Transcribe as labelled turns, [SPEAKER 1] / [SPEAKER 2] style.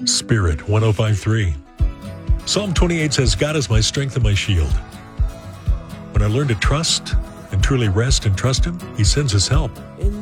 [SPEAKER 1] Spirit 105.3. Psalm 28 says, God is my strength and my shield. When I learn to trust and truly rest and trust Him, He sends His help.